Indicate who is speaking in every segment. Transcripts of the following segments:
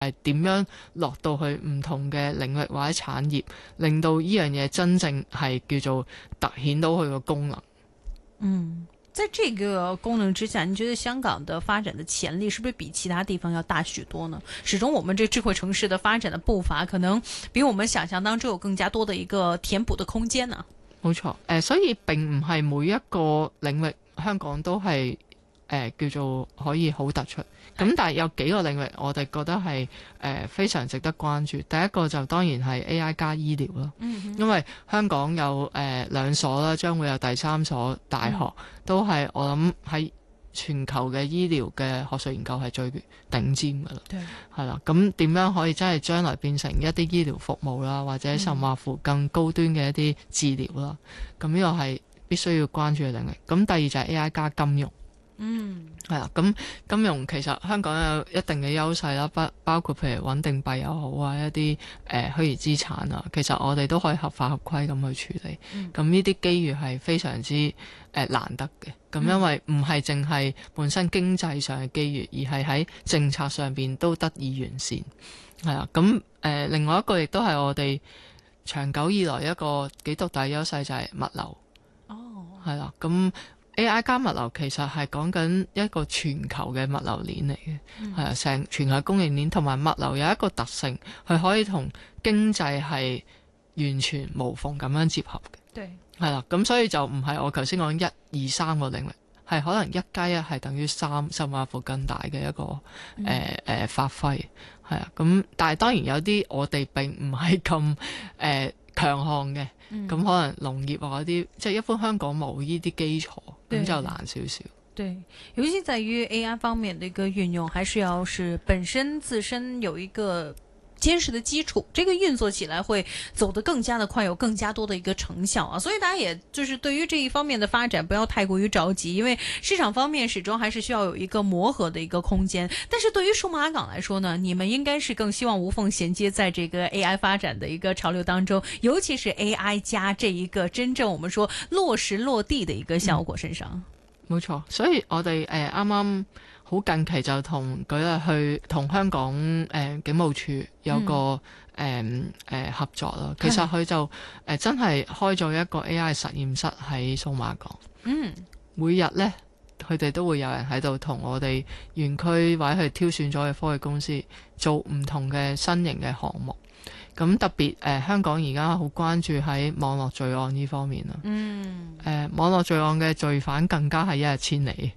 Speaker 1: 係點樣落到去唔同嘅領域或者產業，令到呢樣嘢真正係叫做凸顯到佢個功能。
Speaker 2: 在這個功能之下，你覺得香港的發展的潛力是不是比其他地方要大許多呢？始終我們這智慧城市的發展的步伐，可能比我們想象當中有更加多的一個填補的空間呢。
Speaker 1: 冇錯，所以並唔係每一個領域香港都係叫做可以好突出。咁但係有幾個領域我哋覺得係非常值得關注。第一個就當然係 AI 加醫療啦，因為香港有2所啦，將會有第3所大學，都係我諗喺全球嘅醫療嘅學術研究係最頂尖㗎啦。係啦，咁點樣可以真係將來變成一啲醫療服務啦，或者甚或乎更高端嘅一啲治療啦，咁呢個係必須要關注嘅領域。咁第二就係 AI 加金融。係啦，咁金融其實香港有一定嘅優勢啦，包括譬如穩定幣又好啊，一啲虛擬資產啊，其實我哋都可以合法合規咁去處理。咁呢啲機遇係非常之難得嘅。咁因為唔係淨係本身經濟上嘅機遇，而係喺政策上邊都得以完善。係啦，咁另外一個亦都係我哋長久以來一個幾獨特嘅優勢就係物流。係啦，咁AI 加物流其實係講緊一個全球嘅物流鏈嚟嘅，係啊，成全球供應鏈，同埋物流有一個特性，佢可以同經濟係完全無縫咁樣結合嘅。
Speaker 2: 對，
Speaker 1: 係啦，咁所以就唔係我頭先講1、2、3個領域，係可能1加1係等於3，甚至乎更大嘅一個發揮。係啊，咁但係當然有啲我哋並唔係咁強項嘅，咁可能農業或者啲即係一般香港冇呢啲基礎，咁就難少少。
Speaker 2: 對，尤其在於 AI 方面的一個運用，還是要是本身自身有一個堅實的基礎，這個運作起來會走得更加的快，有更加多的一個成效啊！所以大家也就是對於這一方面的發展不要太過於着急，因為市場方面始終還是需要有一個磨合的一個空間。但是對於數碼港來說呢，你們應該是更希望無縫銜接在這個 AI 發展的一個潮流當中，尤其是 AI 加這一個真正我們說落實落地的一個效果身上。
Speaker 1: 冇錯，所以我哋啱啱好近期就舉例去同香港警務處有個合作啦。其實佢就真係開咗一個 AI 實驗室喺數碼港。每日呢，佢哋都會有人喺度同我哋園區或者佢挑選咗嘅科技公司做唔同嘅新型嘅項目。咁特別香港而家好關注喺網絡罪案呢方面啦。網絡罪案嘅罪犯更加係一日千里。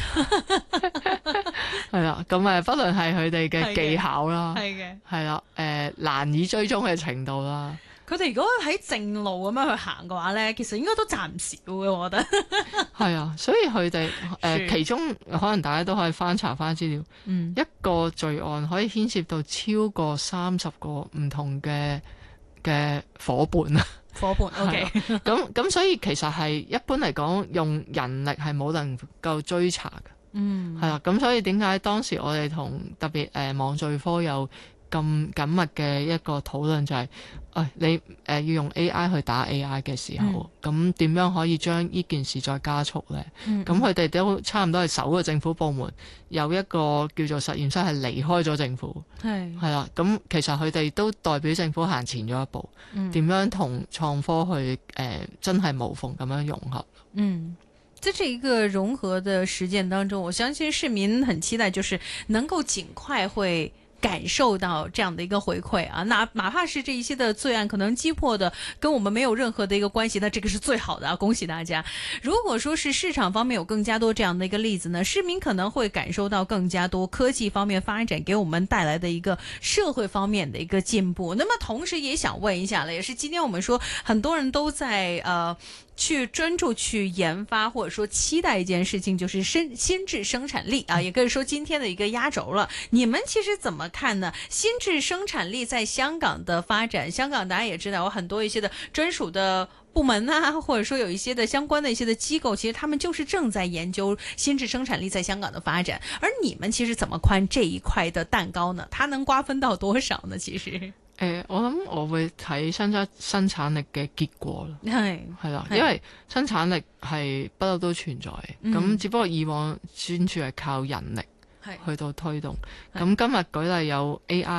Speaker 1: 係啦，咁不論係佢哋嘅技巧啦，係啦，難以追蹤嘅程度啦。
Speaker 2: 佢哋如果喺正路咁樣去行嘅話呢，其實應該都賺唔少嘅，我覺得。係
Speaker 1: 啊，所以佢哋其中可能大家都可以翻查翻資料，一個罪案可以牽涉到超過30個唔同嘅伙伴啊。
Speaker 2: 伙伴 OK。
Speaker 1: 咁所以其實係一般嚟講，用人力係冇能夠追查嘅。係啦，咁所以點解當時我哋同特別網罪科有咁緊密嘅一個討論，就係你要用 AI 去打 AI 嘅時候，咁點樣可以將呢件事再加速呢？咁佢哋都差唔多係首個政府部門有一個叫做實驗室係離開咗政府，係啦。咁其實佢哋都代表政府行前咗一步，點樣同創科去真係無縫咁樣融合。
Speaker 2: 在這一個融合的實踐當中，我相信市民很期待，就是能夠盡快會感受到這樣的一個回饋啊，哪怕是這一些的罪案可能擊破的跟我們沒有任何的一個關係，那這個是最好的啊，恭喜大家。如果說是市場方面有更加多這樣的一個例子呢，市民可能會感受到更加多科技方面發展給我們帶來的一個社會方面的一個進步。那麼同時也想問一下了，也是今天我們說很多人都在去專注去研發或者說期待一件事情，就是新智生產力啊，也可以說今天的一個壓軸了。你們其實怎麼看呢？新智生產力在香港的發展，香港大家也知道有很多一些的專屬的部門啊，或者說有一些的相關的一些的機構，其實他們就是正在研究新智生產力在香港的發展。而你們其實怎麼看這一塊的蛋糕呢？它能瓜分到多少呢？其實？
Speaker 1: 我諗我會睇生產力嘅結果啦，係啦，因為生產力係不嬲都存在嘅，咁只不過以往專注係靠人力
Speaker 2: 係
Speaker 1: 去到推動。
Speaker 2: 係
Speaker 1: 咁今日舉例有 AI。